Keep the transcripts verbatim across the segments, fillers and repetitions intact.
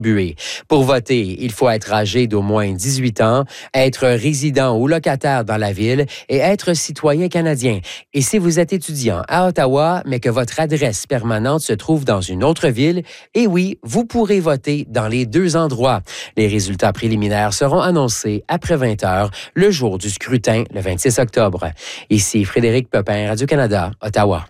distribués. Pour voter, il faut être âgé d'au moins dix-huit ans, être résident ou locataire dans la ville et être citoyen canadien. Et si vous êtes étudiant à Ottawa, mais que votre adresse permanente se trouve dans une autre ville, eh oui, vous pourrez voter dans les deux endroits. Les résultats préliminaires seront annoncés après vingt heures, le jour du scrutin, le vingt-six octobre. Ici Frédéric Pepin, Radio-Canada, Ottawa.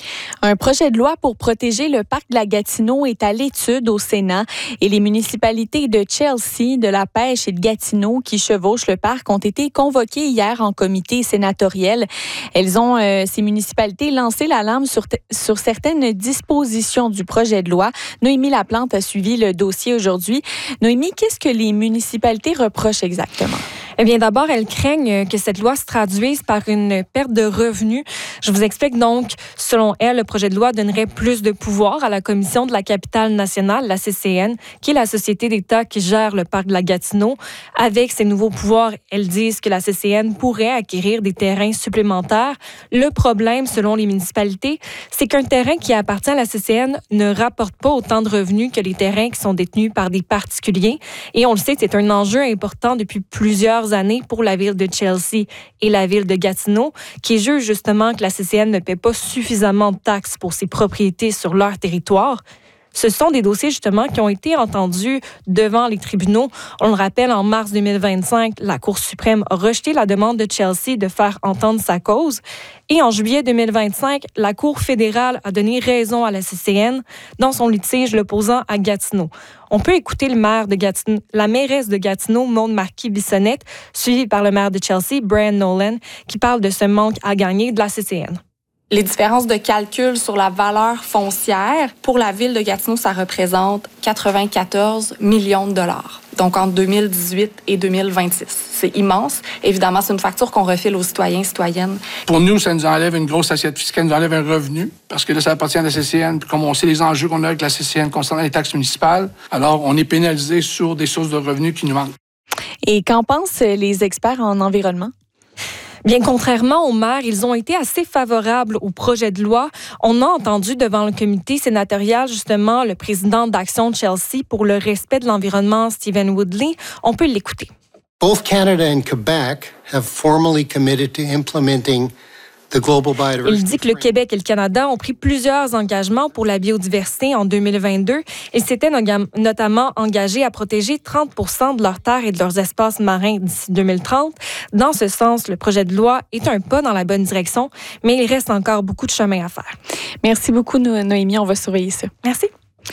Un projet de loi pour protéger le parc de la Gatineau est à l'étude au Sénat et les municipalités de Chelsea, de la Pêche et de Gatineau qui chevauchent le parc ont été convoquées hier en comité sénatoriel. Elles ont, euh, ces municipalités, lancé l'alarme sur, t- sur certaines dispositions du projet de loi. Noémie Laplante a suivi le dossier aujourd'hui. Noémie, qu'est-ce que les municipalités reprochent exactement? Eh bien, d'abord, elles craignent que cette loi se traduise par une perte de revenus. Je vous explique donc, selon elles, le projet de loi donnerait plus de pouvoir à la Commission de la capitale nationale, la C C N, qui est la société d'État qui gère le parc de la Gatineau. Avec ces nouveaux pouvoirs, elles disent que la C C N pourrait acquérir des terrains supplémentaires. Le problème, selon les municipalités, c'est qu'un terrain qui appartient à la C C N ne rapporte pas autant de revenus que les terrains qui sont détenus par des particuliers. Et on le sait, c'est un enjeu important depuis plusieurs années pour la ville de Chelsea et la ville de Gatineau, qui jugent justement que la C C N ne paie pas suffisamment de taxes pour ses propriétés sur leur territoire. Ce sont des dossiers, justement, qui ont été entendus devant les tribunaux. On le rappelle, en mars deux mille vingt-cinq, la Cour suprême a rejeté la demande de Chelsea de faire entendre sa cause. Et en juillet deux mille vingt-cinq, la Cour fédérale a donné raison à la C C N dans son litige l'opposant à Gatineau. On peut écouter le maire de Gatineau, la mairesse de Gatineau, Maude Marquis-Bissonnette, suivie par le maire de Chelsea, Brian Nolan, qui parle de ce manque à gagner de la C C N. Les différences de calcul sur la valeur foncière, pour la ville de Gatineau, ça représente quatre-vingt-quatorze millions de dollars. Donc, entre deux mille dix-huit et deux mille vingt-six. C'est immense. Évidemment, c'est une facture qu'on refile aux citoyens et citoyennes. Pour nous, ça nous enlève une grosse assiette fiscale, nous enlève un revenu, parce que là, ça appartient à la C C N. Puis comme on sait les enjeux qu'on a avec la C C N concernant les taxes municipales, alors on est pénalisé sur des sources de revenus qui nous manquent. Et qu'en pensent les experts en environnement? Bien, contrairement aux maires, ils ont été assez favorables au projet de loi. On a entendu devant le comité sénatorial, justement, le président d'Action Chelsea pour le respect de l'environnement, Stephen Woodley. On peut l'écouter. Both Canada and Quebec have formally committed to implementing the Global Biodiversity. Il dit que le Québec et le Canada ont pris plusieurs engagements pour la biodiversité en deux mille vingt-deux. Ils s'étaient notamment engagés à protéger trente pour cent de leurs terres et de leurs espaces marins d'ici deux mille trente. Dans ce sens, le projet de loi est un pas dans la bonne direction, mais il reste encore beaucoup de chemin à faire. Merci beaucoup, no- Noémie. On va surveiller ça. Merci.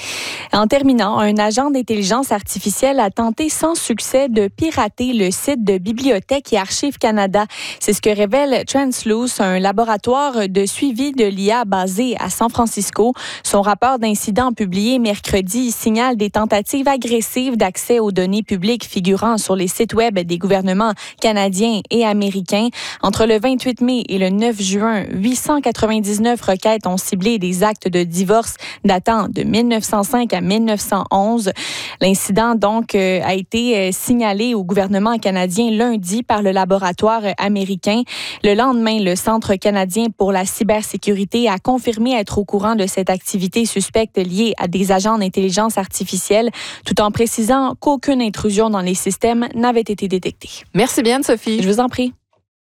En terminant, un agent d'intelligence artificielle a tenté sans succès de pirater le site de Bibliothèque et Archives Canada. C'est ce que révèle Transluce, un laboratoire de suivi de l'I A basé à San Francisco. Son rapport d'incident publié mercredi signale des tentatives agressives d'accès aux données publiques figurant sur les sites web des gouvernements canadiens et américains. Entre le vingt-huit mai et le neuf juin, huit cent quatre-vingt-dix-neuf requêtes ont ciblé des actes de divorce datant de mille neuf cent cinq à mille neuf cent onze. L'incident, donc, euh, a été euh, signalé au gouvernement canadien lundi par le laboratoire euh, américain. Le lendemain, le Centre canadien pour la cybersécurité a confirmé être au courant de cette activité suspecte liée à des agents d'intelligence artificielle, tout en précisant qu'aucune intrusion dans les systèmes n'avait été détectée. Merci bien, Sophie. Je vous en prie.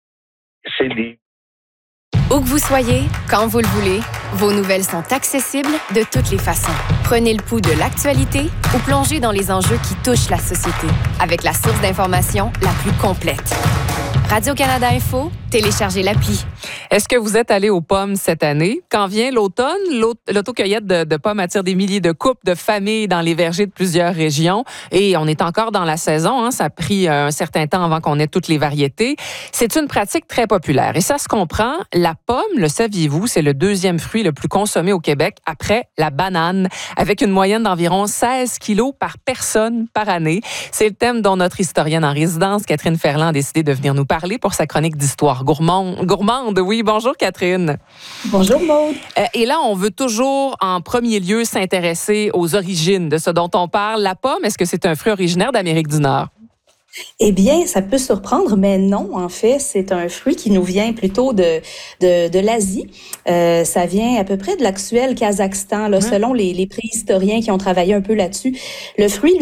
C'est des... Où que vous soyez, quand vous le voulez, vos nouvelles sont accessibles de toutes les façons. Prenez le pouls de l'actualité ou plongez dans les enjeux qui touchent la société avec la source d'information la plus complète. Radio-Canada Info, téléchargez l'appli. Est-ce que vous êtes allé aux pommes cette année? Quand vient l'automne, l'autocueillette de, de pommes attire des milliers de couples de familles dans les vergers de plusieurs régions. Et on est encore dans la saison. Hein? Ça a pris un certain temps avant qu'on ait toutes les variétés. C'est une pratique très populaire. Et ça se comprend. La pomme, le saviez-vous, c'est le deuxième fruit le plus consommé au Québec après la banane, avec une moyenne d'environ seize kilos par personne par année. C'est le thème dont notre historienne en résidence, Catherine Ferland, a décidé de venir nous parler pour sa chronique d'histoire gourmande. gourmande. Oui, bonjour Catherine. Bonjour Maude. Euh, et là, on veut toujours en premier lieu s'intéresser aux origines de ce dont on parle. La pomme, est-ce que c'est un fruit originaire d'Amérique du Nord? Eh bien, ça peut surprendre, mais non, en fait, c'est un fruit qui nous vient plutôt de de, de l'Asie. Euh, ça vient à peu près de l'actuel Kazakhstan, là, mmh. selon les, les préhistoriens qui ont travaillé un peu là-dessus. Le fruit, lui,